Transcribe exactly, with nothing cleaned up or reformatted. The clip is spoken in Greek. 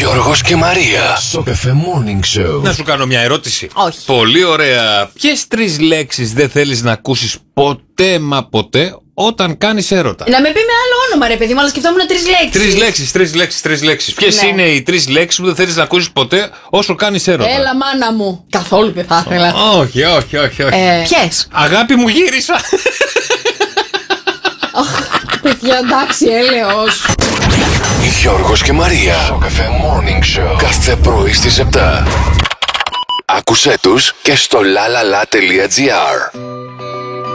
Γιώργος και Μαρία. Σοκαφέ Morning Show. Να σου κάνω μια ερώτηση. Όχι. Πολύ ωραία. Ποιες τρεις λέξεις δεν θέλεις να ακούσεις ποτέ μα ποτέ όταν κάνεις έρωτα? Να με πει με άλλο όνομα, ρε παιδί μου, αλλά σκεφτόμουν τρεις λέξεις. Τρεις λέξεις, τρεις λέξεις, τρεις λέξεις. Ποιες Ναι. είναι οι τρεις λέξεις που δεν θέλεις να ακούσεις ποτέ όσο κάνεις έρωτα? Έλα, μάνα μου. Καθόλου δεν θα ήθελα. Όχι, όχι, όχι, όχι. Ε, ποιες? Αγάπη μου, γύρισα. Παιδιά, εντάξει, έλεος. Γιώργος και Μαρία. Σοκαφέ Morning Show. Κάθε πρωί στις επτά. Άκουσέ τους και στο lalala.gr.